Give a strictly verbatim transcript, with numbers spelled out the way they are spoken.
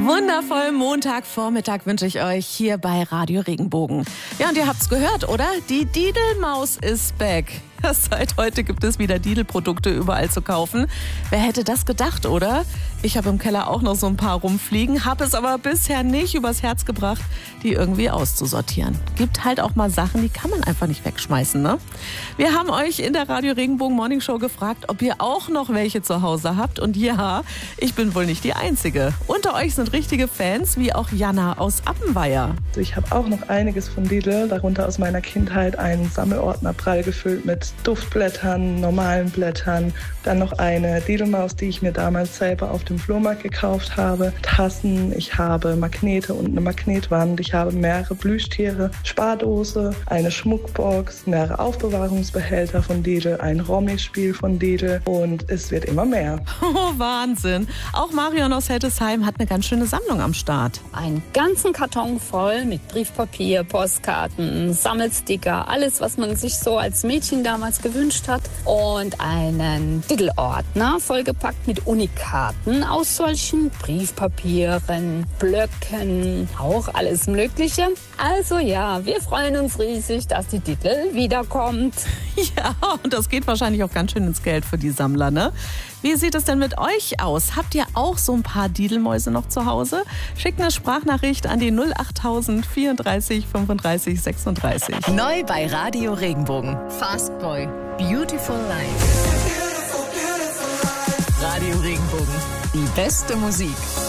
Wundervollen Montagvormittag wünsche ich euch hier bei Radio Regenbogen. Ja, und ihr habt's gehört, oder? Die Didelmaus ist back. Ja, seit heute gibt es wieder Didel-Produkte überall zu kaufen. Wer hätte das gedacht, oder? Ich habe im Keller auch noch so ein paar rumfliegen, habe es aber bisher nicht übers Herz gebracht, die irgendwie auszusortieren. Gibt halt auch mal Sachen, die kann man einfach nicht wegschmeißen, ne? Wir haben euch in der Radio Regenbogen Morning Show gefragt, ob ihr auch noch welche zu Hause habt. Und ja, ich bin wohl nicht die Einzige. Unter euch sind richtige Fans, wie auch Jana aus Appenweier. Ich habe auch noch einiges von Didel, darunter aus meiner Kindheit einen Sammelordner prall gefüllt mit Duftblättern, normalen Blättern. Dann noch eine Didelmaus, die ich mir damals selber auf dem Flohmarkt gekauft habe. Tassen, ich habe Magnete und eine Magnetwand. Ich habe mehrere Plüschtiere, Spardose, eine Schmuckbox, mehrere Aufbewahrungsbehälter von Didel, ein Rommi-Spiel von Didel und es wird immer mehr. Oh, Wahnsinn. Auch Marion aus Hettesheim hat eine ganz schöne Sammlung am Start. Einen ganzen Karton voll mit Briefpapier, Postkarten, Sammelsticker, alles, was man sich so als Mädchen damals gewünscht hat. Und einen Didel-Ordner vollgepackt mit Unikaten aus solchen Briefpapieren, Blöcken, auch alles Mögliche. Also ja, wir freuen uns riesig, dass die Didel wiederkommt. Ja, und das geht wahrscheinlich auch ganz schön ins Geld für die Sammler, ne? Wie sieht es denn mit euch aus? Habt ihr auch so ein paar Didelmäuse noch zu Hause? Schickt eine Sprachnachricht an die null acht tausend vierunddreißig fünfunddreißig sechsunddreißig. Neu bei Radio Regenbogen. Fastboy. Beautiful Life. Radio Regenbogen. Die beste Musik.